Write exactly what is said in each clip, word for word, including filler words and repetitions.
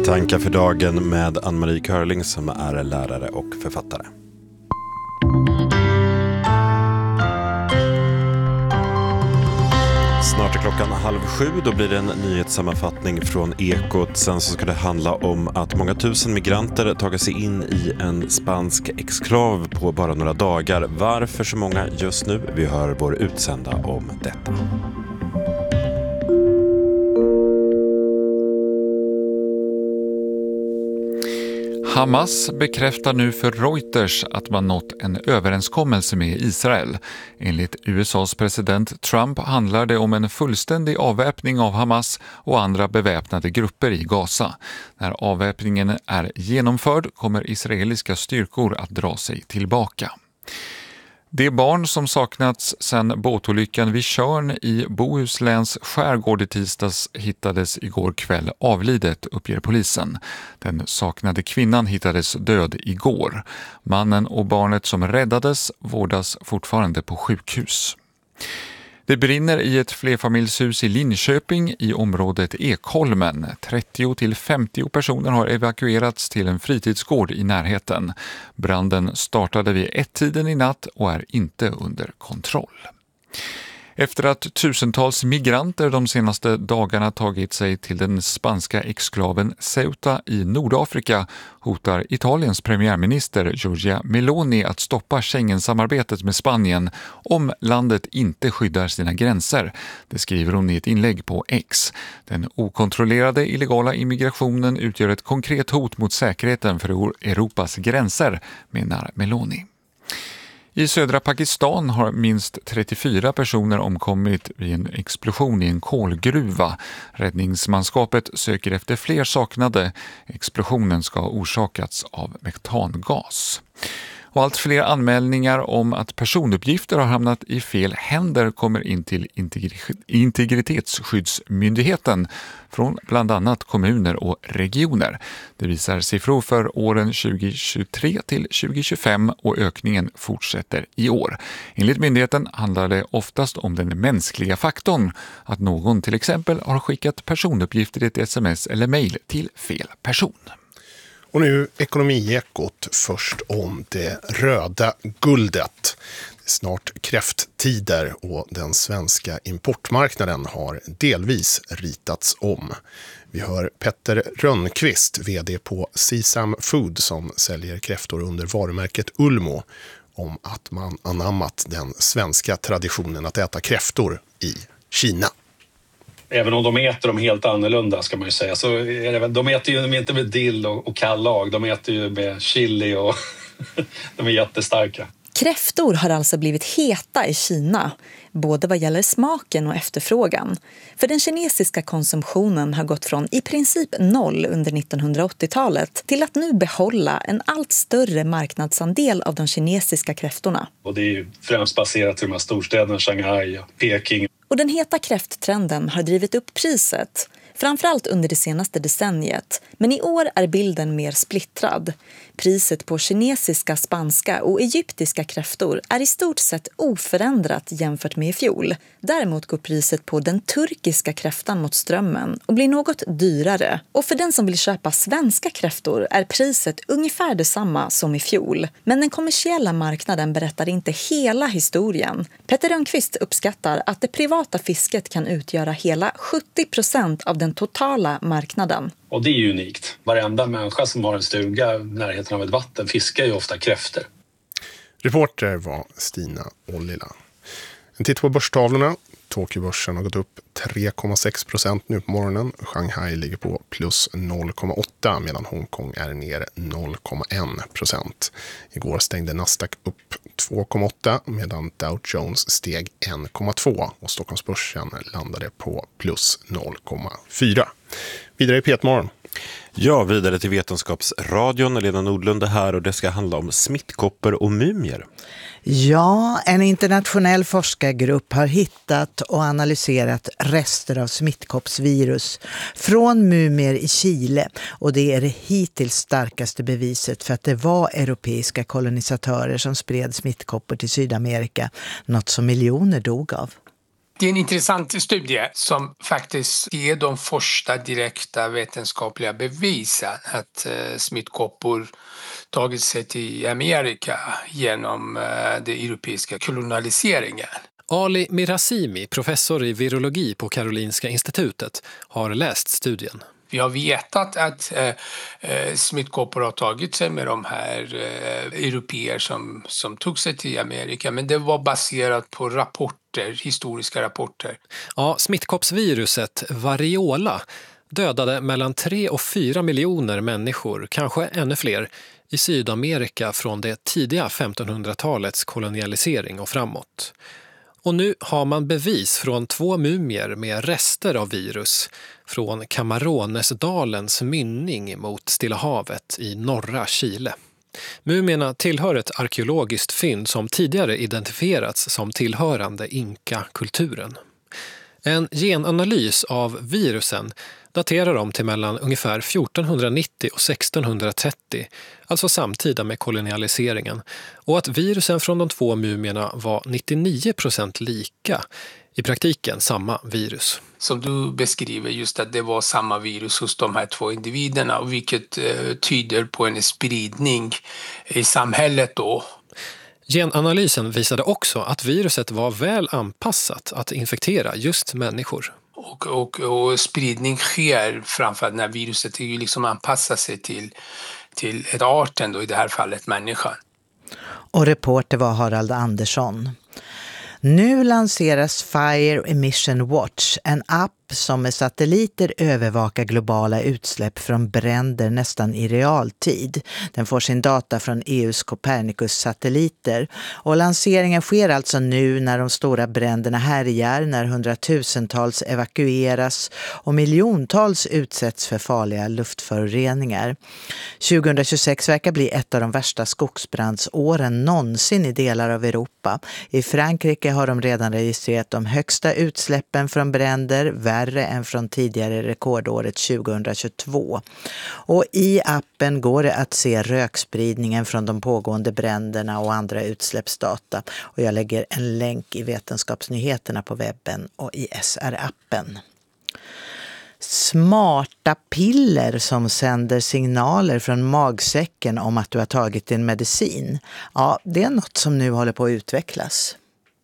Tankar för dagen med Ann-Marie Körling som är lärare och författare. Snart är klockan halv sju, då blir det en nyhetssammanfattning från Ekot. Sen så ska det handla om att många tusen migranter tagit sig in i en spansk exklav på bara några dagar. Varför så många just nu? Vi hör vår utsända om detta. Hamas bekräftar nu för Reuters att man nått en överenskommelse med Israel. Enligt U S A:s president Trump handlar det om en fullständig avväpning av Hamas och andra beväpnade grupper i Gaza. När avväpningen är genomförd kommer israeliska styrkor att dra sig tillbaka. Det barn som saknats sedan båtolyckan vid Tjörn i Bohusläns skärgård i tisdags hittades igår kväll avlidet, uppger polisen. Den saknade kvinnan hittades död igår. Mannen och barnet som räddades vårdas fortfarande på sjukhus. Det brinner i ett flerfamiljshus i Linköping i området Ekholmen. trettio till femtio personer har evakuerats till en fritidsgård i närheten. Branden startade vid ett-tiden i natt och är inte under kontroll. Efter att tusentals migranter de senaste dagarna tagit sig till den spanska exklaven Ceuta i Nordafrika hotar Italiens premiärminister Giorgia Meloni att stoppa Schengen-samarbetet med Spanien om landet inte skyddar sina gränser. Det skriver hon i ett inlägg på X. Den okontrollerade illegala immigrationen utgör ett konkret hot mot säkerheten för Europas gränser, menar Meloni. I södra Pakistan har minst trettiofyra personer omkommit vid en explosion i en kolgruva. Räddningsmanskapet söker efter fler saknade. Explosionen ska ha orsakats av metangas. Och allt fler anmälningar om att personuppgifter har hamnat i fel händer kommer in till Integritetsskyddsmyndigheten från bland annat kommuner och regioner. Det visar siffror för åren tjugohundratjugotre till tjugohundratjugofem och ökningen fortsätter i år. Enligt myndigheten handlar det oftast om den mänskliga faktorn, att någon till exempel har skickat personuppgifter i ett sms eller mejl till fel person. Och nu Ekonomiekot, först om det röda guldet. Det är snart kräfttider och den svenska importmarknaden har delvis ritats om. Vi hör Petter Rönnqvist, vd på Sesam Food som säljer kräftor under varumärket Ulmo, om att man anammat den svenska traditionen att äta kräftor i Kina. Även om de äter dem helt annorlunda ska man ju säga, så är det väl, de äter ju inte med dill och, och kallag, de äter ju med chili och de är jättestarka. Kräftor har alltså blivit heta i Kina, både vad gäller smaken och efterfrågan. För den kinesiska konsumtionen har gått från i princip noll under nittonhundraåttiotalet till att nu behålla en allt större marknadsandel av de kinesiska kräftorna. Och det är ju främst baserat till de här storstäderna, Shanghai och Peking. Och den heta kräfttrenden har drivit upp priset, framförallt under det senaste decenniet. Men i år är bilden mer splittrad. Priset på kinesiska, spanska och egyptiska kräftor är i stort sett oförändrat jämfört med i fjol. Däremot går priset på den turkiska kräftan mot strömmen och blir något dyrare. Och för den som vill köpa svenska kräftor är priset ungefär detsamma som i fjol. Men den kommersiella marknaden berättar inte hela historien. Petter Rönnqvist uppskattar att det privata fisket kan utgöra hela sjuttio procent av den totala marknaden. Och det är ju unikt. Varenda människa som har en stuga i närheten av ett vatten fiskar ju ofta kräftor. Reporter var Stina Ollila. En titt på börstavlorna. Tokyobörsen har gått upp tre komma sex procent nu på morgonen. Shanghai ligger på plus noll komma åtta medan Hongkong är ner noll komma ett procent. Igår stängde Nasdaq upp två komma åtta medan Dow Jones steg ett komma två och Stockholmsbörsen landade på plus noll komma fyra. Vidare i P ett Morgon. Ja, vidare till Vetenskapsradion. Lena Nordlund är här och det ska handla om smittkoppor och mumier. Ja, en internationell forskargrupp har hittat och analyserat rester av smittkoppsvirus från mumier i Chile, och det är det hittills starkaste beviset för att det var europeiska kolonisatörer som spred smittkoppor till Sydamerika, något som miljoner dog av. Det är en intressant studie som faktiskt ger de första direkta vetenskapliga bevisen att eh, smittkoppor tagit sig till Amerika genom eh, den europeiska kolonialiseringen. Ali Mirazimi, professor i virologi på Karolinska institutet, har läst studien. Vi har vetat att eh, smittkoppor har tagit sig med de här eh, europeer som, som tog sig till Amerika, men det var baserat på rapporter, historiska rapporter. Ja, smittkoppsviruset variola dödade mellan tre och fyra miljoner människor, kanske ännu fler, i Sydamerika från det tidiga femtonhundratalets kolonialisering och framåt. Och nu har man bevis från två mumier med rester av virus från Camaronesdalens mynning mot Stilla havet i norra Chile. Mumierna tillhör ett arkeologiskt fynd som tidigare identifierats som tillhörande Inka-kulturen. En genanalys av virusen daterar dem till mellan ungefär fjortonhundranittio och sextonhundratrettio, alltså samtida med kolonialiseringen, och att virusen från de två mumierna var nittionio procent lika, i praktiken samma virus. Som du beskriver, just att det var samma virus hos de här två individerna, vilket eh, tyder på en spridning i samhället då. Genanalysen visade också att viruset var väl anpassat att infektera just människor. Och, och, och spridning sker framförallt när viruset ju liksom anpassar sig till, till ett arten, då, i det här fallet människan. Och reporter var Harald Andersson. Nu lanseras Fire Emission Watch, en app som med satelliter övervakar globala utsläpp från bränder nästan i realtid. Den får sin data från E U:s Copernicus-satelliter. Och lanseringen sker alltså nu när de stora bränderna härjar, när hundratusentals evakueras och miljontals utsätts för farliga luftföroreningar. tjugohundratjugosex verkar bli ett av de värsta skogsbrandsåren någonsin i delar av Europa. I Frankrike har de redan registrerat de högsta utsläppen från bränder, värre än från tidigare rekordåret tjugohundratjugotvå. Och i appen går det att se rökspridningen från de pågående bränderna och andra utsläppsdata. Och jag lägger en länk i Vetenskapsnyheterna på webben och i S R-appen. Smarta piller som sänder signaler från magsäcken om att du har tagit din medicin. Ja, det är något som nu håller på att utvecklas.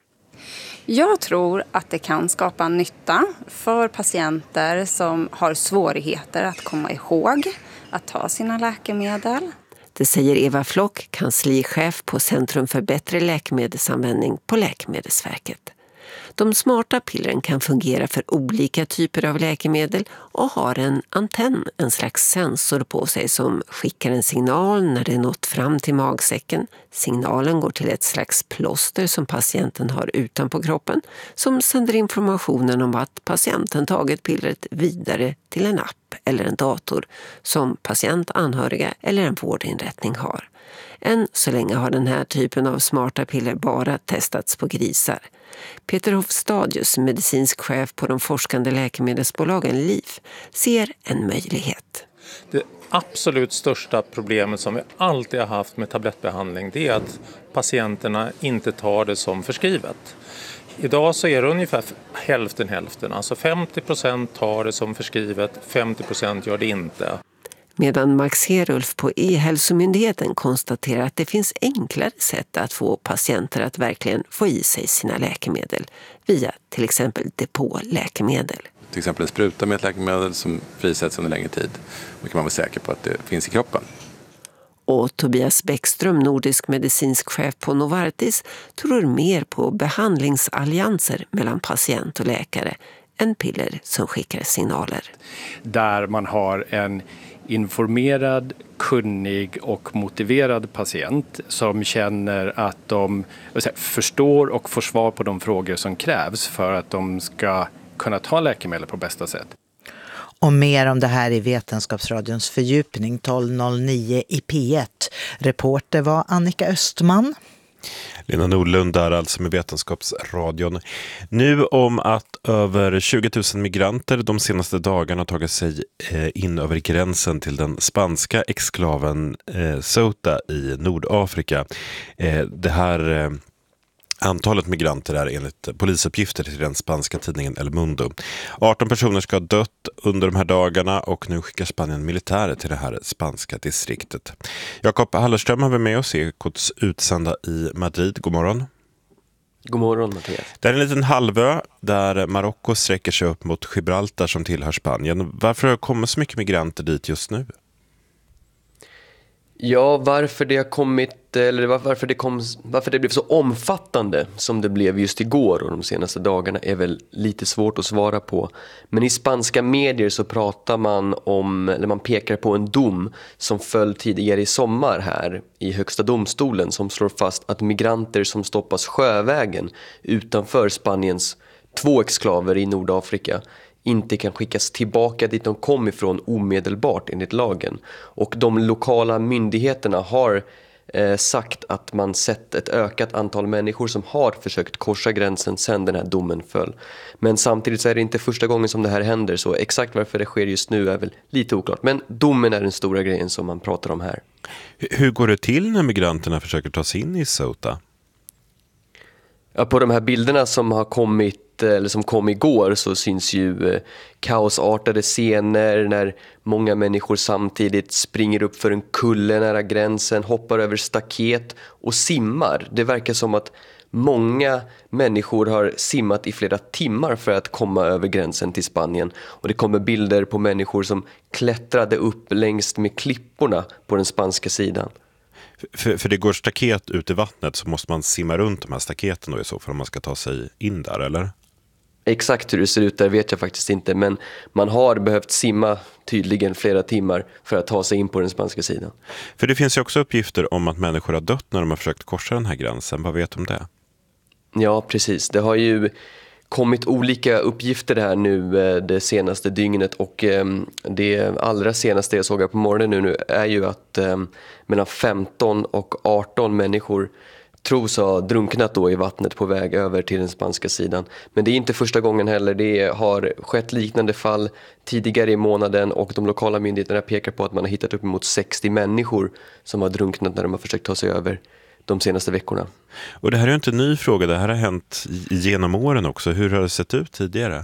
Jag tror att det kan skapa nytta för patienter som har svårigheter att komma ihåg att ta sina läkemedel. Det säger Eva Flock, kanslichef på Centrum för bättre läkemedelsanvändning på Läkemedelsverket. De smarta pillren kan fungera för olika typer av läkemedel och har en antenn, en slags sensor på sig som skickar en signal när det nått fram till magsäcken. Signalen går till ett slags plåster som patienten har utanpå kroppen som sänder informationen om att patienten tagit pillret vidare till en app eller en dator som patient, anhöriga eller en vårdinrättning har. Än så länge har den här typen av smarta piller bara testats på grisar. Peter Hofstadius, medicinsk chef på de forskande läkemedelsbolagen L I F, ser en möjlighet. Det absolut största problemet som vi alltid har haft med tablettbehandling, det är att patienterna inte tar det som förskrivet. Idag så är det ungefär hälften hälften, alltså femtio procent tar det som förskrivet, femtio procent gör det inte. Medan Max Herulf på E-hälsomyndigheten konstaterar att det finns enklare sätt att få patienter att verkligen få i sig sina läkemedel via till exempel depåläkemedel. Till exempel en spruta med ett läkemedel som frisätts under längre tid. Då kan man vara säker på att det finns i kroppen. Och Tobias Bäckström, nordisk medicinsk chef på Novartis, tror mer på behandlingsallianser mellan patient och läkare än piller som skickar signaler. Där man har en informerad, kunnig och motiverad patient som känner att de förstår och får svar på de frågor som krävs för att de ska kunna ta läkemedel på bästa sätt. Och mer om det här i Vetenskapsradions fördjupning tolv noll nio i P ett. Reporter var Annika Östman. Lena Nordlund där alltså med Vetenskapsradion. Nu om att över tjugo tusen migranter de senaste dagarna tagit sig in över gränsen till den spanska exklaven Ceuta i Nordafrika. Det här Antalet migranter är enligt polisuppgifter till den spanska tidningen El Mundo. arton personer ska ha dött under de här dagarna och nu skickar Spanien militärer till det här spanska distriktet. Jakob Hallerström har vi med oss, Ekots utsända i Madrid. God morgon. God morgon, Mattias. Det är en liten halvö där Marocko sträcker sig upp mot Gibraltar som tillhör Spanien. Varför kommer så mycket migranter dit just nu? Ja, varför det har kommit, eller varför det, kom, varför det blev så omfattande som det blev just igår och de senaste dagarna är väl lite svårt att svara på. Men i spanska medier så pratar man om, eller man pekar på en dom som föll tidigare i sommar här i Högsta domstolen som slår fast att migranter som stoppas sjövägen utanför Spaniens två exklaver i Nordafrika inte kan skickas tillbaka dit de kom ifrån omedelbart enligt lagen. Och de lokala myndigheterna har eh, sagt att man sett ett ökat antal människor som har försökt korsa gränsen sedan den här domen föll. Men samtidigt så är det inte första gången som det här händer, så exakt varför det sker just nu är väl lite oklart. Men domen är den stora grejen som man pratar om här. Hur går det till när migranterna försöker ta sig in i Ceuta? Ja, på de här bilderna som har kommit eller som kom igår så syns ju eh, kaosartade scener när många människor samtidigt springer upp för en kulle nära gränsen, hoppar över staket och simmar. Det verkar som att många människor har simmat i flera timmar för att komma över gränsen till Spanien. Och det kommer bilder på människor som klättrade upp längst med klipporna på den spanska sidan. För, för det går staket ut i vattnet, så måste man simma runt de här staketen då i så fall om man ska ta sig in där, eller? Exakt hur det ser ut där vet jag faktiskt inte, men man har behövt simma tydligen flera timmar för att ta sig in på den spanska sidan. För det finns ju också uppgifter om att människor har dött när de har försökt korsa den här gränsen. Vad vet du om det? Ja, precis. Det har ju kommit olika uppgifter här nu det senaste dygnet, och det allra senaste jag såg här på morgonen nu är ju att mellan femton och arton människor tros ha drunknat då i vattnet på väg över till den spanska sidan. Men det är inte första gången heller. Det har skett liknande fall tidigare i månaden, och de lokala myndigheterna pekar på att man har hittat upp emot sextio människor som har drunknat när de har försökt ta sig över de senaste veckorna. Och det här är ju inte en ny fråga, det här har hänt genom åren också. Hur har det sett ut tidigare?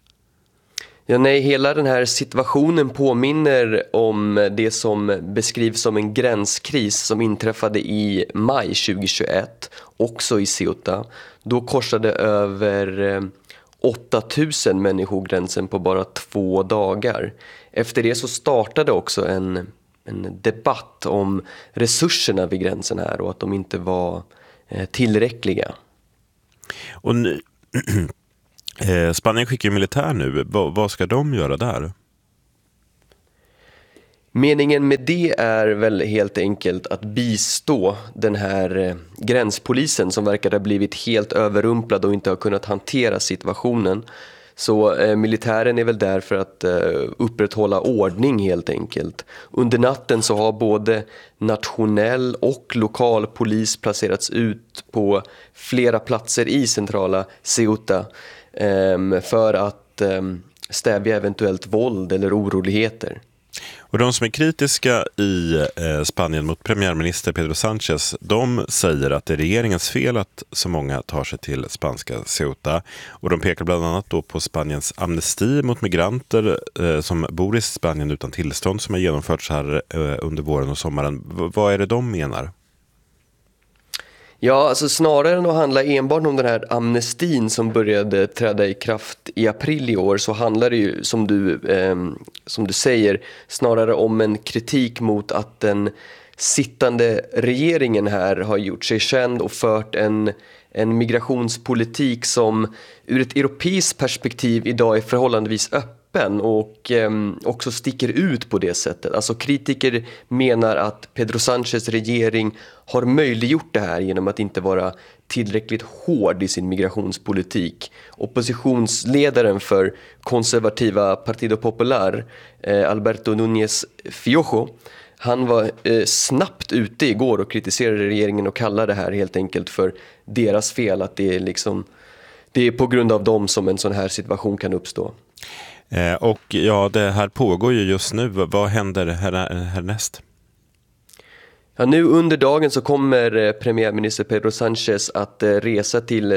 Ja, nej, hela den här situationen påminner om det som beskrivs som en gränskris som inträffade i maj tjugohundratjugoett, också i Ceuta. Då korsade över åtta tusen människor gränsen på bara två dagar. Efter det så startade också en, en debatt om resurserna vid gränsen här och att de inte var tillräckliga. Och nu... Spanien skickar ju militär nu. Vad ska de göra där? Meningen med det är väl helt enkelt att bistå den här gränspolisen som verkar ha blivit helt överrumplad och inte har kunnat hantera situationen. Så eh, militären är väl där för att eh, upprätthålla ordning helt enkelt. Under natten så har både nationell och lokal polis placerats ut på flera platser i centrala Ceuta eh, för att eh, stävja eventuellt våld eller oroligheter. Och de som är kritiska i eh, Spanien mot premiärminister Pedro Sánchez, de säger att det är regeringens fel att så många tar sig till spanska Ceuta. Och de pekar bland annat då på Spaniens amnesti mot migranter eh, som bor i Spanien utan tillstånd som har genomförts här eh, under våren och sommaren. V- vad är det de menar? Ja, alltså snarare än att handla enbart om den här amnestin som började träda i kraft i april i år, så handlar det ju, som du, eh, som du säger, snarare om en kritik mot att den sittande regeringen här har gjort sig känd och fört en, en migrationspolitik som ur ett europeiskt perspektiv idag är förhållandevis öppen och eh, också sticker ut på det sättet. Alltså kritiker menar att Pedro Sánchez regering har möjliggjort det här genom att inte vara tillräckligt hård i sin migrationspolitik. Oppositionsledaren för konservativa Partido Popular, eh, Alberto Núñez Feijóo, han var eh, snabbt ute igår och kritiserade regeringen och kallade det här helt enkelt för deras fel, att det är liksom det är på grund av dem som en sån här situation kan uppstå. Eh, och ja, det här pågår ju just nu. Vad händer här, härnäst? Ja, nu under dagen så kommer premiärminister Pedro Sánchez att resa till